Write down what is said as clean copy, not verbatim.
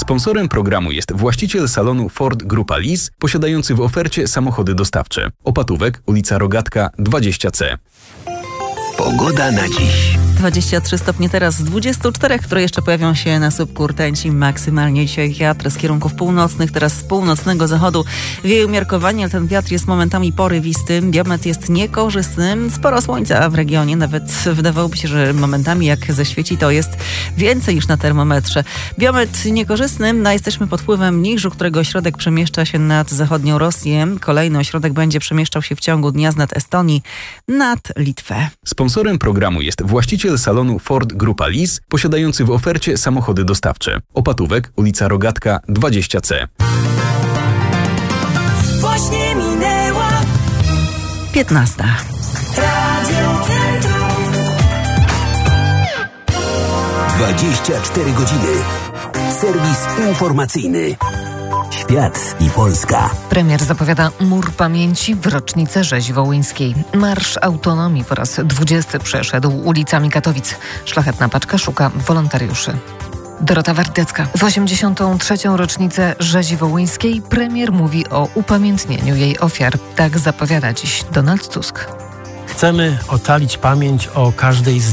Sponsorem programu jest właściciel salonu Ford Grupa Lis, posiadający w ofercie samochody dostawcze. Opatówek, ulica Rogatka, 20C. Pogoda na dziś. 23 stopnie teraz z 24, które jeszcze pojawią się na słupku rtęci. Maksymalnie dzisiaj wiatr z kierunków północnych, teraz z północnego zachodu wieje umiarkowanie, ale ten wiatr jest momentami porywisty. Biometr jest niekorzystny. Sporo słońca w regionie, nawet wydawałoby się, że momentami jak zaświeci, to jest więcej niż na termometrze. Biometr niekorzystny, a jesteśmy pod wpływem niżu, którego ośrodek przemieszcza się nad zachodnią Rosję. Kolejny ośrodek będzie przemieszczał się w ciągu dnia z nad Estonii nad Litwę. Sponsorem programu jest właściciel salonu Ford Grupa Lis, posiadający w ofercie samochody dostawcze. Opatówek, ulica Rogatka, 20C. Właśnie minęła 15. Radio Centrum. 24 godziny. Serwis informacyjny. Świat i Polska. Premier zapowiada mur pamięci w rocznicę rzezi wołyńskiej. Marsz Autonomii po raz 20 przeszedł ulicami Katowic. Szlachetna paczka szuka wolontariuszy. Dorota Wardecka. W 83. rocznicę rzezi wołyńskiej premier mówi o upamiętnieniu jej ofiar. Tak zapowiada dziś Donald Tusk. Chcemy ocalić pamięć o każdej z